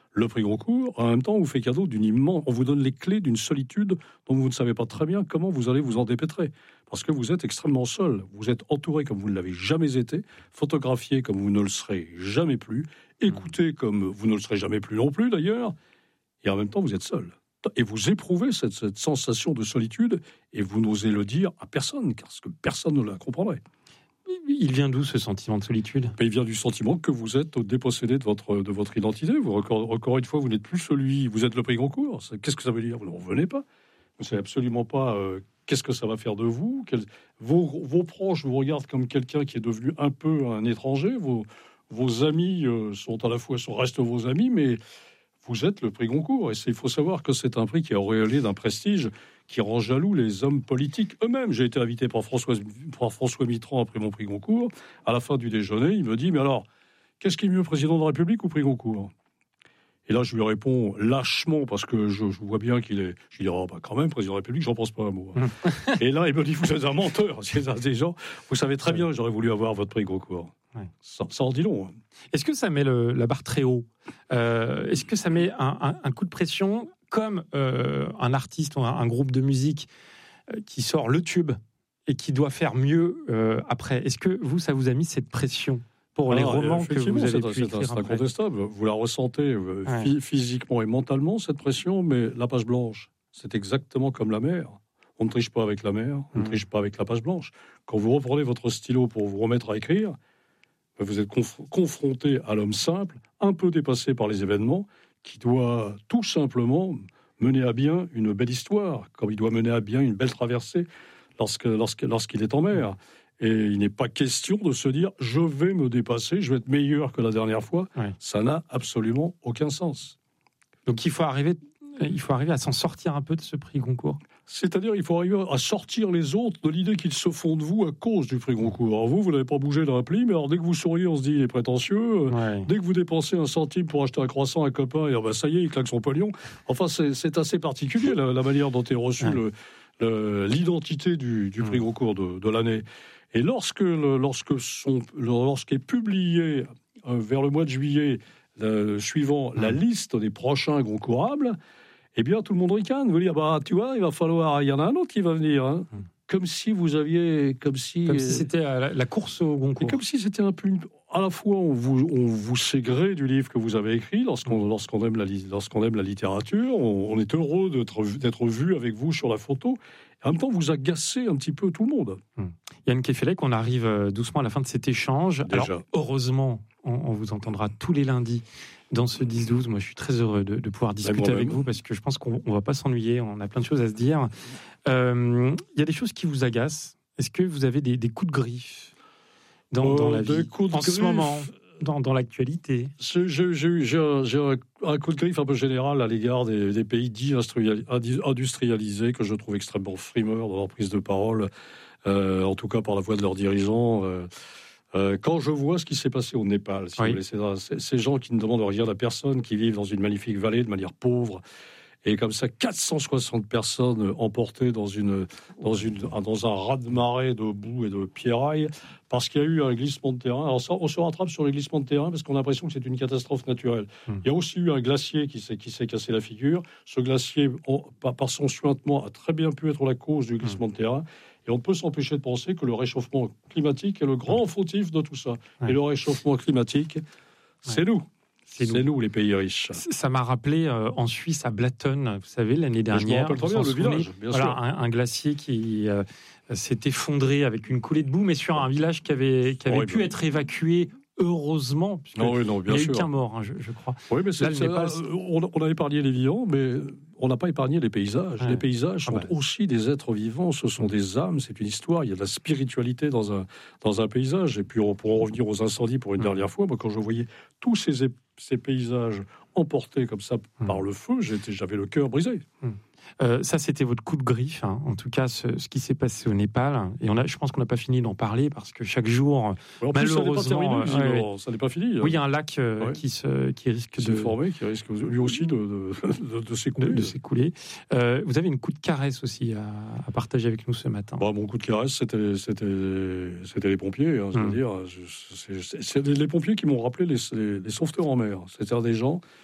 le prix Goncourt, en même temps, on vous fait cadeau on vous donne les clés d'une solitude dont vous ne savez pas très bien comment vous allez vous en dépêtrer. Parce que vous êtes extrêmement seul. Vous êtes entouré comme vous ne l'avez jamais été, photographié comme vous ne le serez jamais plus, écouté comme vous ne le serez jamais plus non plus d'ailleurs, et en même temps, vous êtes seul. Et vous éprouvez cette sensation de solitude, et vous n'osez le dire à personne, parce que personne ne la comprendrait. Il vient d'où ce sentiment de solitude ? Il vient du sentiment que vous êtes dépossédé de votre identité. Encore une fois, vous n'êtes plus celui... Vous êtes le prix Goncourt. Qu'est-ce que ça veut dire ? Vous ne revenez pas. Vous ne savez absolument pas qu'est-ce que ça va faire de vous. Vos proches vous regardent comme quelqu'un qui est devenu un peu un étranger. Vos amis restent vos amis, mais vous êtes le prix Goncourt. Et il faut savoir que c'est un prix qui est auréolé d'un prestige qui rend jaloux les hommes politiques eux-mêmes. J'ai été invité par François Mitterrand après mon prix Goncourt. À la fin du déjeuner, il me dit « Mais alors, qu'est-ce qui est mieux, président de la République ou prix Goncourt ?» Et là, je lui réponds lâchement, parce que je vois bien qu'il est... Je lui dis « Oh, quand même, président de la République, j'en pense pas un mot. » Et là, il me dit « Vous êtes un menteur. » Des gens, vous savez très bien, j'aurais voulu avoir votre prix Goncourt. Ouais. Ça en dit long. Est-ce que ça met la barre très haut ? Est-ce que ça met un coup de pression comme un artiste ou un groupe de musique qui sort le tube et qui doit faire mieux après ? Est-ce que ça vous a mis cette pression pour les romans que vous avez pu écrire c'est incontestable. Vous la ressentez physiquement et mentalement, cette pression, mais la page blanche, c'est exactement comme la mer. On ne triche pas avec la mer, on ne triche pas avec la page blanche. Quand vous reprenez votre stylo pour vous remettre à écrire, vous êtes confronté à l'homme simple, un peu dépassé par les événements, qui doit tout simplement mener à bien une belle histoire, comme il doit mener à bien une belle traversée lorsqu'il est en mer. Et il n'est pas question de se dire « je vais me dépasser, je vais être meilleur que la dernière fois ». Ça n'a absolument aucun sens. Donc il faut arriver à s'en sortir un peu de ce prix Goncourt. C'est-à-dire il faut arriver à sortir les autres de l'idée qu'ils se font de vous à cause du prix Goncourt. Alors vous n'avez pas bougé d'un pli, mais alors dès que vous souriez, on se dit il est prétentieux. Dès que vous dépensez un centime pour acheter un croissant à un copain, et ça y est, il claque son pognon. Enfin, c'est assez particulier la manière dont est reçue l'identité du prix Goncourt de l'année. Et lorsqu'est publié vers le mois de juillet suivant la liste des prochains Goncourables, eh bien, tout le monde ricane. Vous dire, tu vois, il y en a un autre qui va venir. Hein. Comme si c'était la course au Goncourt. Et comme si c'était un peu... À la fois, on vous sait gré du livre que vous avez écrit, lorsqu'on aime la littérature, on est heureux d'être vu avec vous sur la photo. Et en même temps, vous agacez un petit peu tout le monde. Yann Kefelec, on arrive doucement à la fin de cet échange. Déjà. Alors, heureusement, on vous entendra tous les lundis dans ce 10-12. Moi, je suis très heureux de pouvoir discuter avec vous parce que je pense qu'on ne va pas s'ennuyer. On a plein de choses à se dire. Il y a des choses qui vous agacent. Est-ce que vous avez des coups de griffe dans la vie en ce moment, dans l'actualité? J'ai un coup de griffe un peu général à l'égard des pays dits industrialisés que je trouve extrêmement frimeurs dans leur prise de parole, en tout cas par la voix de leurs dirigeants. Quand je vois ce qui s'est passé au Népal, vous voulez, ces gens qui ne demandent rien à personne, qui vivent dans une magnifique vallée de manière pauvre, et comme ça 460 personnes emportées dans un raz-de-marée de boue et de pierrailles, parce qu'il y a eu un glissement de terrain. Alors ça, on se rattrape sur les glissements de terrain parce qu'on a l'impression que c'est une catastrophe naturelle. Il y a aussi eu un glacier qui s'est cassé la figure. Ce glacier, par son suintement, a très bien pu être la cause du glissement de terrain. Et on peut s'empêcher de penser que le réchauffement climatique est le grand fautif de tout ça. Et le réchauffement climatique, c'est nous. C'est nous, les pays riches. Ça m'a rappelé en Suisse, à Blatten, vous savez, l'année dernière. Je me rappelle très bien le village, bien sûr. Un glacier qui s'est effondré avec une coulée de boue, mais sur un village qui avait pu être évacué. Heureusement, il n'y a eu qu'un mort, je crois. Oui, mais on a épargné les vivants, mais on n'a pas épargné les paysages. Les paysages sont aussi des êtres vivants, ce sont des âmes, c'est une histoire, il y a de la spiritualité dans un paysage. Et puis, pour en revenir aux incendies pour une dernière fois, moi, quand je voyais tous ces paysages emportés comme ça par le feu, j'avais le cœur brisé. Ça, c'était votre coup de griffe, hein. En tout cas, ce qui s'est passé au Népal. Et je pense qu'on n'a pas fini d'en parler parce que chaque jour, malheureusement, ça n'est pas fini. Oui, il y a un lac qui risque de former, qui risque lui aussi de s'écouler. Vous avez une coup de caresse aussi à partager avec nous ce matin. Mon coup de caresse, c'était les pompiers. Hein, je veux dire, c'est les pompiers qui m'ont rappelé les sauveteurs en mer. C'est-à-dire des gens